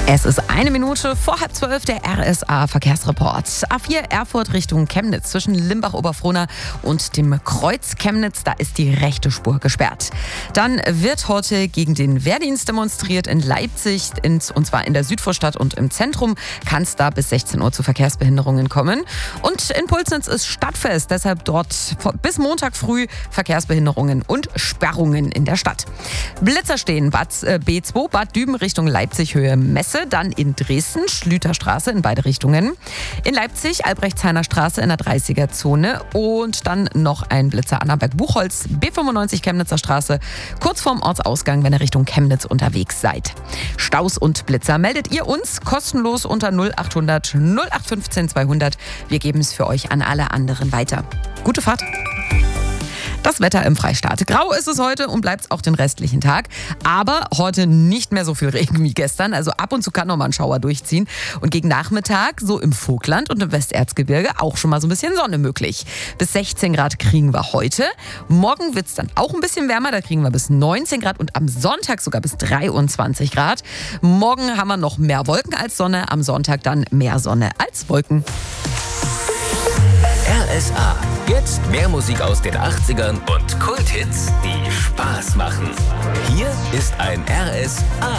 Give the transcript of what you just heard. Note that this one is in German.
Es ist 1 Minute vor 11:30, der RSA-Verkehrsreport. A4 Erfurt Richtung Chemnitz zwischen Limbach-Oberfrohna und dem Kreuz Chemnitz, da ist die rechte Spur gesperrt. Dann wird heute gegen den Wehrdienst demonstriert in Leipzig, und zwar in der Südvorstadt und im Zentrum kann es da bis 16 Uhr zu Verkehrsbehinderungen kommen. Und in Pulsnitz ist Stadtfest, deshalb dort bis Montag früh Verkehrsbehinderungen und Sperrungen in der Stadt. Blitzer stehen B2 Bad Düben Richtung Leipzig Höhe Messe, dann in Dresden Schlüterstraße in beide Richtungen, in Leipzig Albrechtshainer Straße in der 30er-Zone und dann noch ein Blitzer Annaberg-Buchholz B95 Chemnitzer Straße, kurz vorm Ortsausgang, wenn ihr Richtung Chemnitz unterwegs seid. Staus und Blitzer meldet ihr uns kostenlos unter 0800 0815 200. Wir geben es für euch an alle anderen weiter. Gute Fahrt! Das Wetter im Freistaat. Grau ist es heute und bleibt es auch den restlichen Tag. Aber heute nicht mehr so viel Regen wie gestern. Also ab und zu kann noch mal ein Schauer durchziehen. Und gegen Nachmittag, so im Vogtland und im Westerzgebirge, auch schon mal so ein bisschen Sonne möglich. Bis 16 Grad kriegen wir heute. Morgen wird es dann auch ein bisschen wärmer. Da kriegen wir bis 19 Grad und am Sonntag sogar bis 23 Grad. Morgen haben wir noch mehr Wolken als Sonne. Am Sonntag dann mehr Sonne als Wolken. RSA. Jetzt mehr Musik aus den 80ern und Kulthits, die Spaß machen. Hier ist ein RSA.